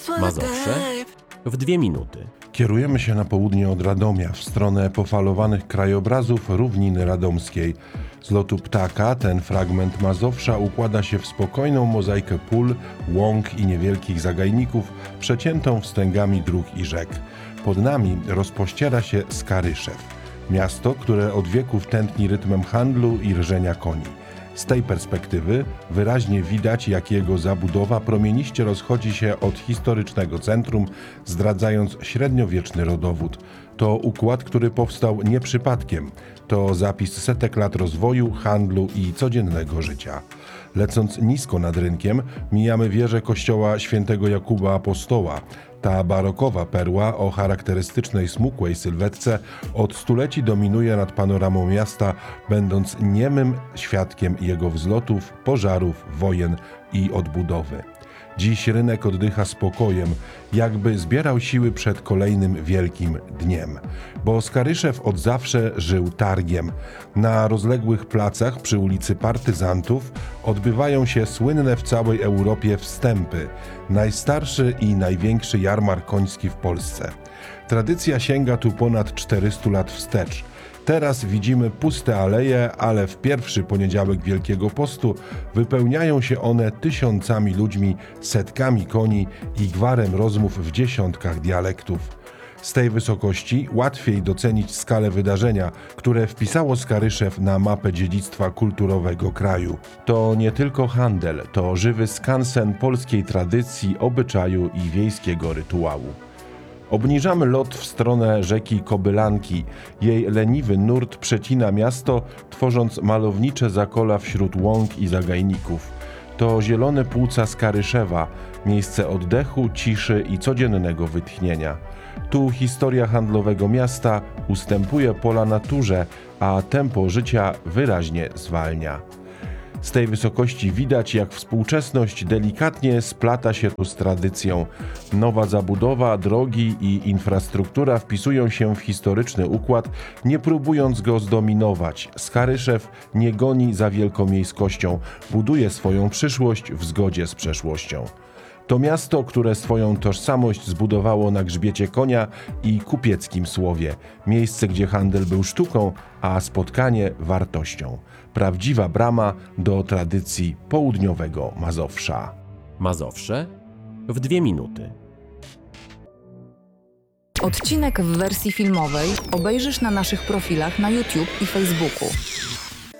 Mazowsze w 2 minuty. Kierujemy się na południe od Radomia, w stronę pofalowanych krajobrazów Równiny Radomskiej. Z lotu ptaka ten fragment Mazowsza układa się w spokojną mozaikę pól, łąk i niewielkich zagajników, przeciętą wstęgami dróg i rzek. Pod nami rozpościera się Skaryszew, miasto, które od wieków tętni rytmem handlu i rżenia koni. Z tej perspektywy wyraźnie widać, jak jego zabudowa promieniście rozchodzi się od historycznego centrum, zdradzając średniowieczny rodowód. To układ, który powstał nie przypadkiem. To zapis setek lat rozwoju, handlu i codziennego życia. Lecąc nisko nad rynkiem, mijamy wieżę kościoła świętego Jakuba Apostoła. Ta barokowa perła o charakterystycznej smukłej sylwetce od stuleci dominuje nad panoramą miasta, będąc niemym świadkiem jego wzlotów, pożarów, wojen i odbudowy. Dziś rynek oddycha spokojem, jakby zbierał siły przed kolejnym wielkim dniem. Bo Skaryszew od zawsze żył targiem. Na rozległych placach przy ulicy Partyzantów odbywają się słynne w całej Europie wstępy. Najstarszy i największy jarmark koński w Polsce. Tradycja sięga tu ponad 400 lat wstecz. Teraz widzimy puste aleje, ale w pierwszy poniedziałek Wielkiego Postu wypełniają się one tysiącami ludźmi, setkami koni i gwarem rozmów w dziesiątkach dialektów. Z tej wysokości łatwiej docenić skalę wydarzenia, które wpisało Skaryszew na mapę dziedzictwa kulturowego kraju. To nie tylko handel, to żywy skansen polskiej tradycji, obyczaju i wiejskiego rytuału. Obniżamy lot w stronę rzeki Kobylanki. Jej leniwy nurt przecina miasto, tworząc malownicze zakola wśród łąk i zagajników. To zielone płuca Skaryszewa, miejsce oddechu, ciszy i codziennego wytchnienia. Tu historia handlowego miasta ustępuje pola naturze, a tempo życia wyraźnie zwalnia. Z tej wysokości widać, jak współczesność delikatnie splata się tu z tradycją. Nowa zabudowa, drogi i infrastruktura wpisują się w historyczny układ, nie próbując go zdominować. Skaryszew nie goni za wielkomiejskością, buduje swoją przyszłość w zgodzie z przeszłością. To miasto, które swoją tożsamość zbudowało na grzbiecie konia i kupieckim słowie. Miejsce, gdzie handel był sztuką, a spotkanie wartością. Prawdziwa brama do tradycji południowego Mazowsza. Mazowsze w 2 minuty. Odcinek w wersji filmowej obejrzysz na naszych profilach na YouTube i Facebooku.